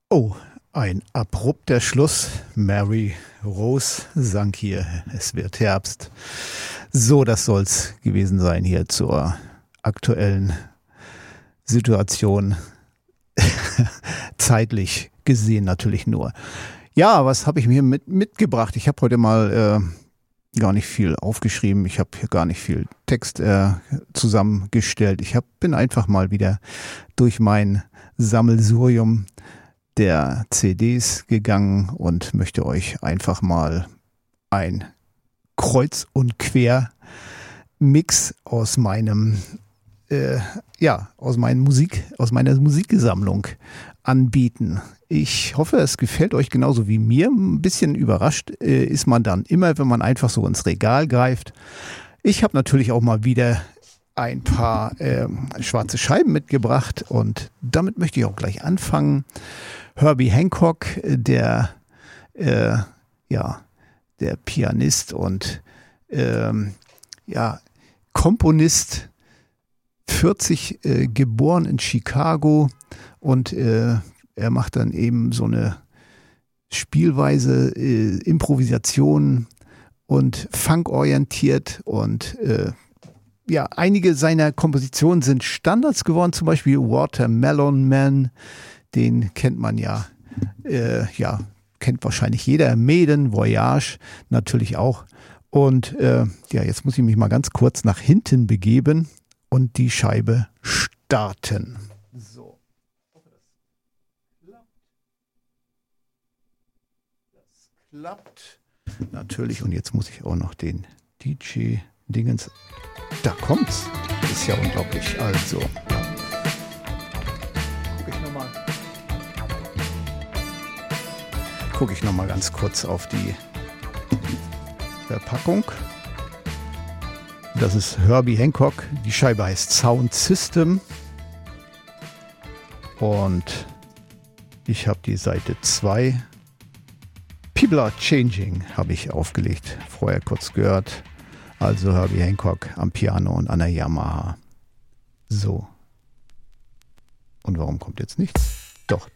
Oh, ein abrupter Schluss. Mary Rose sang hier, es wird Herbst. So, das soll's gewesen sein hier zur aktuellen Situation. Zeitlich gesehen natürlich nur. Ja, was habe ich mir mitgebracht? Ich habe heute mal gar nicht viel aufgeschrieben. Ich habe hier gar nicht viel Text zusammengestellt. Bin einfach mal wieder durch mein Sammelsurium der CDs gegangen und möchte euch einfach mal ein Kreuz- und Quer-Mix aus meinem aus meiner Musiksammlung anbieten. Ich hoffe, es gefällt euch genauso wie mir. Ein bisschen überrascht ist man dann immer, wenn man einfach so ins Regal greift. Ich habe natürlich auch mal wieder ein paar schwarze Scheiben mitgebracht und damit möchte ich auch gleich anfangen. Herbie Hancock, der Pianist und Komponist, 40 geboren in Chicago und er macht dann eben so eine Spielweise, Improvisation und funkorientiert und einige seiner Kompositionen sind Standards geworden, zum Beispiel Watermelon Man, den kennt man kennt wahrscheinlich jeder, Maiden, Voyage natürlich auch. Und jetzt muss ich mich mal ganz kurz nach hinten begeben und die Scheibe starten. So. Das klappt. Natürlich. Und jetzt muss ich auch noch den DJ-Dingens. Da kommt's. Ist ja unglaublich. Also. Gucke ich noch mal ganz kurz auf die Verpackung. Das ist Herbie Hancock. Die Scheibe heißt Sound System. Und ich habe die Seite 2. People Are Changing habe ich aufgelegt. Vorher kurz gehört. Also Herbie Hancock am Piano und an der Yamaha. So. Und warum kommt jetzt nichts? Doch,